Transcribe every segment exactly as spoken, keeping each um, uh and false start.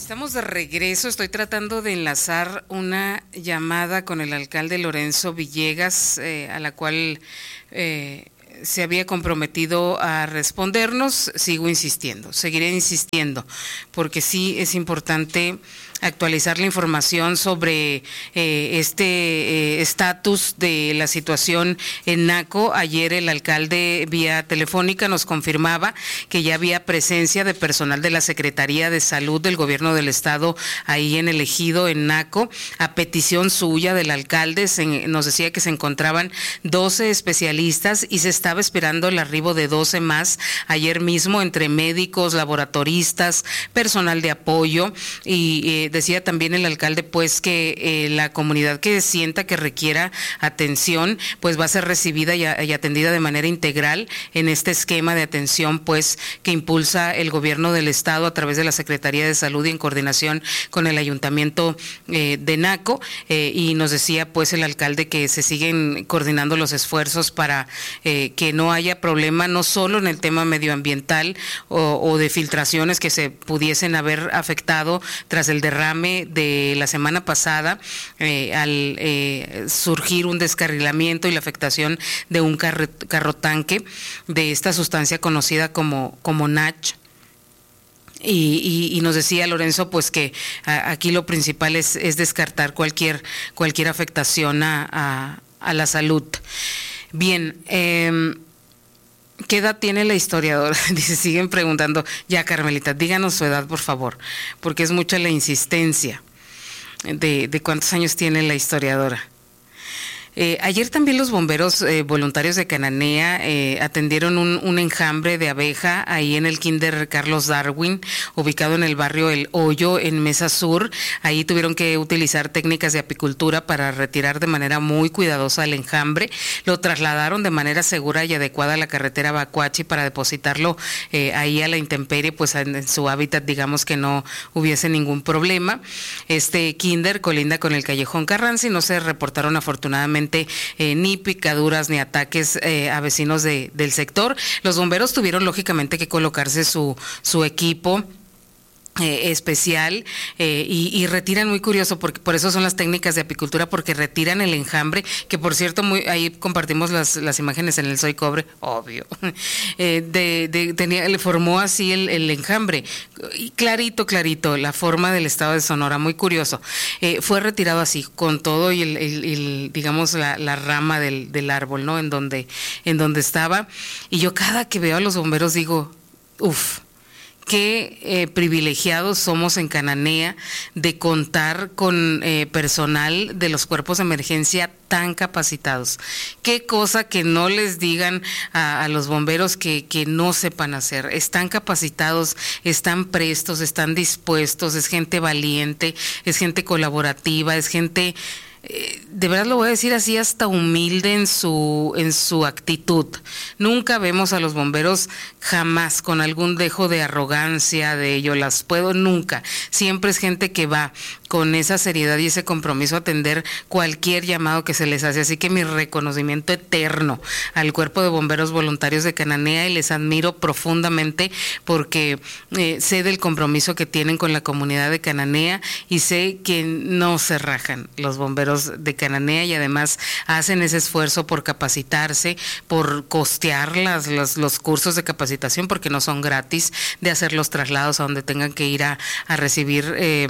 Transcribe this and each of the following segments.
Estamos de regreso, estoy tratando de enlazar una llamada con el alcalde Lorenzo Villegas, eh, a la cual eh, se había comprometido a respondernos. Sigo insistiendo, seguiré insistiendo, porque sí es importante actualizar la información sobre eh, este estatus eh, de la situación en Naco. Ayer el alcalde vía telefónica nos confirmaba que ya había presencia de personal de la Secretaría de Salud del Gobierno del Estado ahí en el ejido, en Naco, a petición suya del alcalde. Se, nos decía que se encontraban doce especialistas y se estaba esperando el arribo de doce más ayer mismo, entre médicos, laboratoristas, personal de apoyo, y eh, decía también el alcalde pues que eh, la comunidad que sienta que requiera atención pues va a ser recibida y, a, y atendida de manera integral en este esquema de atención pues que impulsa el gobierno del estado a través de la Secretaría de Salud y en coordinación con el ayuntamiento eh, de Naco, eh, y nos decía pues el alcalde que se siguen coordinando los esfuerzos para eh, que no haya problema no solo en el tema medioambiental o, o de filtraciones que se pudiesen haber afectado tras el derrame de la semana pasada, eh, al eh, surgir un descarrilamiento y la afectación de un carro, carro tanque de esta sustancia conocida como, como N A C H. Y, y, y nos decía Lorenzo pues que a, aquí lo principal es, es descartar cualquier, cualquier afectación a, a, a la salud. Bien, eh, ¿qué edad tiene la historiadora? Dice, siguen preguntando. Ya, Carmelita, díganos su edad, por favor, porque es mucha la insistencia de, de cuántos años tiene la historiadora. Eh, ayer también los bomberos eh, voluntarios de Cananea eh, atendieron un, un enjambre de abeja ahí en el Kinder Carlos Darwin, ubicado en el barrio El Hoyo, en Mesa Sur. Ahí tuvieron que utilizar técnicas de apicultura para retirar de manera muy cuidadosa el enjambre. Lo trasladaron de manera segura y adecuada a la carretera Bacuachi para depositarlo eh, ahí a la intemperie, pues en, en su hábitat, digamos que no hubiese ningún problema. Este Kinder colinda con el Callejón Carranza y no se reportaron afortunadamente Eh, ni picaduras ni ataques eh, a vecinos de, del sector. Los bomberos tuvieron lógicamente que colocarse su, su equipo Eh, especial eh, y, y retiran, muy curioso, porque por eso son las técnicas de apicultura, porque retiran el enjambre, que por cierto muy ahí compartimos las, las imágenes en el Soy Cobre, obvio, eh, de, de, tenía, le formó así el, el enjambre, y clarito, clarito, la forma del estado de Sonora, muy curioso. Eh, fue retirado así, con todo y el, el, el digamos la, la rama del, del árbol, ¿no? En donde, en donde estaba, y yo cada que veo a los bomberos digo, uff, qué eh, privilegiados somos en Cananea de contar con eh, personal de los cuerpos de emergencia tan capacitados. Qué cosa que no les digan a, a los bomberos que, que no sepan hacer. Están capacitados, están prestos, están dispuestos, es gente valiente, es gente colaborativa, es gente... Eh, de verdad lo voy a decir así, hasta humilde en su en su actitud. Nunca vemos a los bomberos jamás con algún dejo de arrogancia, de yo las puedo, nunca. Siempre es gente que va con esa seriedad y ese compromiso a atender cualquier llamado que se les hace. Así que mi reconocimiento eterno al Cuerpo de Bomberos Voluntarios de Cananea, y les admiro profundamente porque eh, sé del compromiso que tienen con la comunidad de Cananea y sé que no se rajan los bomberos de Cananea, y además hacen ese esfuerzo por capacitarse, por costear las, los, los cursos de capacitación, porque no son gratis, de hacer los traslados a donde tengan que ir a, a recibir eh,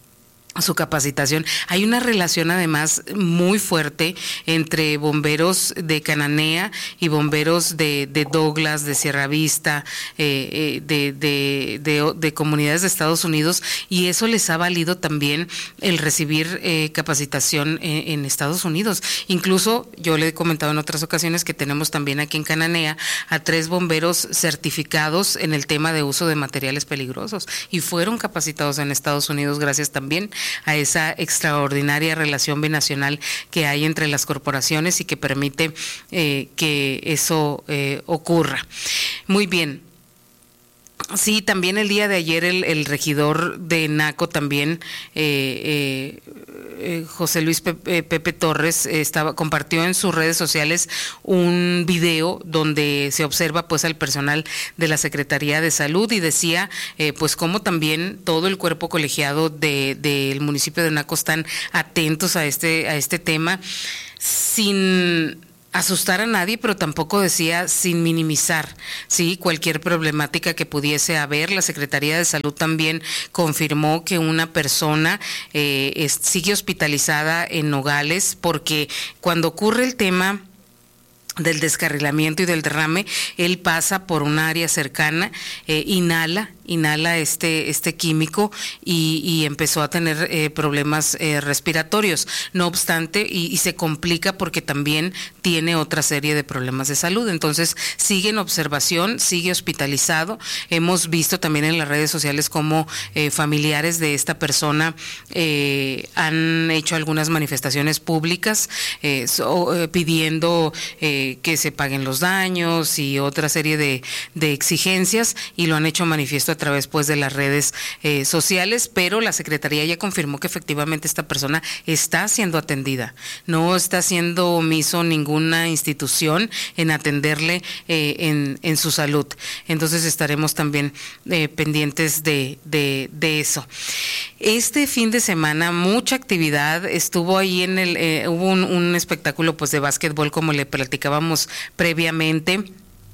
su capacitación. Hay una relación además muy fuerte entre bomberos de Cananea y bomberos de, de Douglas, de Sierra Vista, eh, de, de, de, de comunidades de Estados Unidos, y eso les ha valido también el recibir eh, capacitación en, en Estados Unidos. Incluso yo le he comentado en otras ocasiones que tenemos también aquí en Cananea a tres bomberos certificados en el tema de uso de materiales peligrosos, y fueron capacitados en Estados Unidos gracias también a esa extraordinaria relación binacional que hay entre las corporaciones y que permite eh, que eso eh, ocurra. Muy bien. Sí, también el día de ayer el, el regidor de Naco también eh, eh, eh, José Luis Pepe, Pepe Torres eh, estaba compartió en sus redes sociales un video donde se observa pues al personal de la Secretaría de Salud y decía eh, pues cómo también todo el cuerpo colegiado de del municipio de Naco están atentos a este a este tema sin asustar a nadie, pero tampoco decía sin minimizar, sí, cualquier problemática que pudiese haber. La Secretaría de Salud también confirmó que una persona eh, es, sigue hospitalizada en Nogales, porque cuando ocurre el tema del descarrilamiento y del derrame, él pasa por un área cercana, eh, inhala, inhala este, este químico y, y empezó a tener eh, problemas eh, respiratorios. No obstante, y, y se complica porque también tiene otra serie de problemas de salud. Entonces, sigue en observación, sigue hospitalizado. Hemos visto también en las redes sociales cómo eh, familiares de esta persona eh, han hecho algunas manifestaciones públicas eh, so, eh, pidiendo eh, que se paguen los daños y otra serie de, de exigencias, y lo han hecho manifiesto a través pues de las redes eh, sociales, pero la Secretaría ya confirmó que efectivamente esta persona está siendo atendida, no está siendo omiso ninguna institución en atenderle eh, en, en su salud. Entonces estaremos también eh, pendientes de, de, de eso. Este fin de semana mucha actividad, estuvo ahí en el, eh, hubo un, un espectáculo pues de básquetbol, como le platicábamos previamente.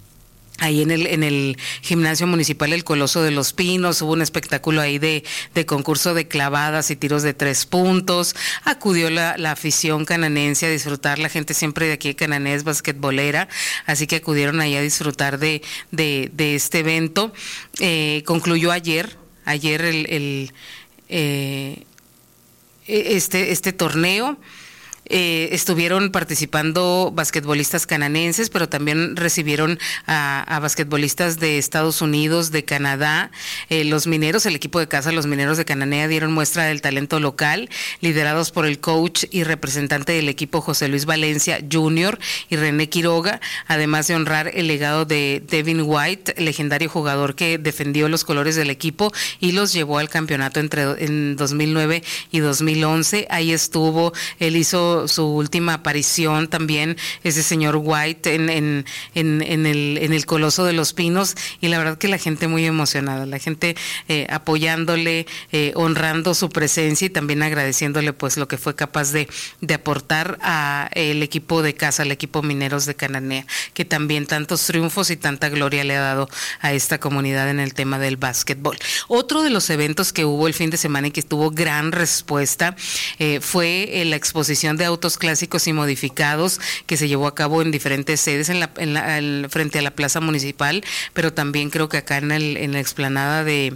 Ahí en el en el gimnasio municipal El Coloso de los Pinos hubo un espectáculo ahí de, de concurso de clavadas y tiros de tres puntos. Acudió la, la afición cananense a disfrutar, la gente siempre de aquí de Canané es basquetbolera, así que acudieron ahí a disfrutar de, de, de este evento. Eh, concluyó ayer, ayer el, el eh, este, este torneo. Eh, estuvieron participando basquetbolistas cananenses, pero también recibieron a, a basquetbolistas de Estados Unidos, de Canadá. Eh, los mineros, el equipo de casa, los mineros de Cananea, dieron muestra del talento local, liderados por el coach y representante del equipo José Luis Valencia junior y René Quiroga, además de honrar el legado de Devin White, legendario jugador que defendió los colores del equipo y los llevó al campeonato entre en dos mil nueve y dos mil once. Ahí estuvo, él hizo su última aparición también, ese señor White en, en, en, en, el, en el Coloso de los Pinos, y la verdad que la gente muy emocionada, la gente eh, apoyándole, eh, honrando su presencia y también agradeciéndole pues lo que fue capaz de, de aportar a el equipo de casa, al equipo Mineros de Cananea, que también tantos triunfos y tanta gloria le ha dado a esta comunidad en el tema del básquetbol. Otro de los eventos que hubo el fin de semana y que tuvo gran respuesta eh, fue eh, la exposición de autos clásicos y modificados que se llevó a cabo en diferentes sedes en la, en la, en, frente a la plaza municipal, pero también creo que acá en, el, en la explanada de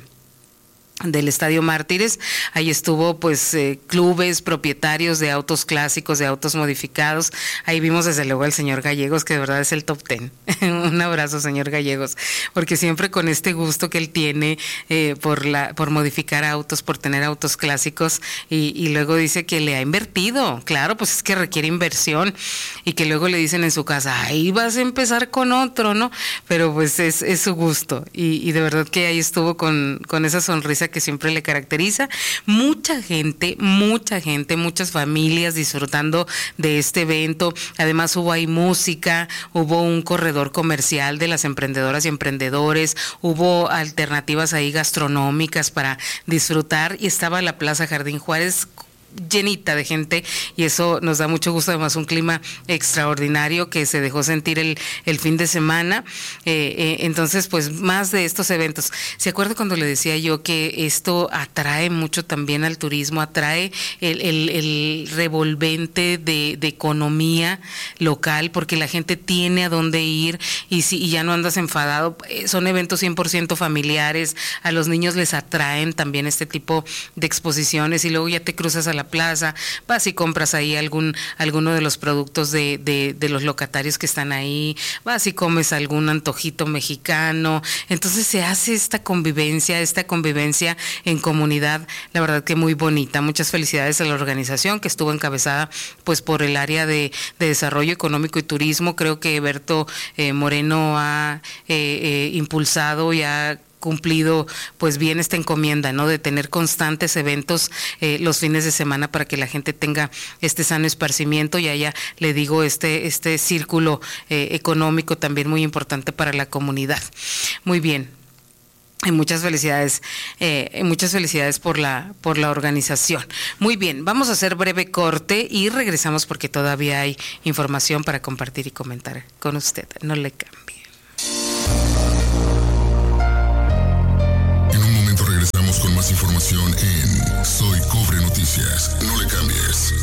del Estadio Mártires. Ahí estuvo pues eh, clubes, propietarios de autos clásicos, de autos modificados. Ahí vimos desde luego al señor Gallegos, que de verdad es el top ten. Un abrazo, señor Gallegos, porque siempre con este gusto que él tiene eh, por la por modificar autos, por tener autos clásicos, y, y luego dice que le ha invertido. Claro, pues es que requiere inversión, y que luego le dicen en su casa, ahí vas a empezar con otro, ¿no? Pero pues es, es su gusto, y, y de verdad que ahí estuvo con, con esa sonrisa que siempre le caracteriza. Mucha gente, mucha gente, muchas familias disfrutando de este evento. Además hubo ahí música, hubo un corredor comercial de las emprendedoras y emprendedores, hubo alternativas ahí gastronómicas para disfrutar, y estaba la Plaza Jardín Juárez llenita de gente, y eso nos da mucho gusto. Además un clima extraordinario que se dejó sentir el, el fin de semana. Eh, eh, entonces pues más de estos eventos. ¿Se acuerda cuando le decía yo que esto atrae mucho también al turismo, atrae el, el, el revolvente de, de economía local, porque la gente tiene a dónde ir, y si y ya no andas enfadado? Son eventos cien por ciento familiares, a los niños les atraen también este tipo de exposiciones, y luego ya te cruzas a la plaza, vas y compras ahí algún alguno de los productos de, de, de los locatarios que están ahí, vas y comes algún antojito mexicano. Entonces se hace esta convivencia, esta convivencia en comunidad, la verdad que muy bonita. Muchas felicidades a la organización, que estuvo encabezada pues por el área de, de desarrollo económico y turismo. Creo que Berto eh, Moreno ha eh, eh, impulsado y ha cumplido pues bien esta encomienda, ¿no? De tener constantes eventos eh, los fines de semana para que la gente tenga este sano esparcimiento y haya, le digo, este, este círculo eh, económico también muy importante para la comunidad. Muy bien. Y muchas felicidades, eh, muchas felicidades por la, por la organización. Muy bien, vamos a hacer breve corte y regresamos porque todavía hay información para compartir y comentar con usted. No le cambie. En un momento regresamos con más información en Soy Cobre Noticias. No le cambies.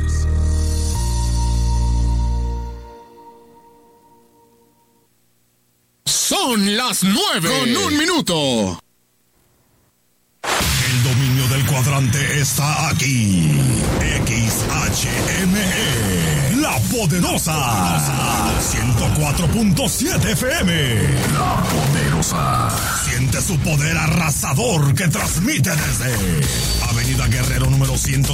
Son las nueve con un minuto. El dominio del cuadrante está aquí. X H M E, La Poderosa. ciento cuatro punto siete F M. La Poderosa. Siente su poder arrasador que transmite desde Avenida Guerrero número ciento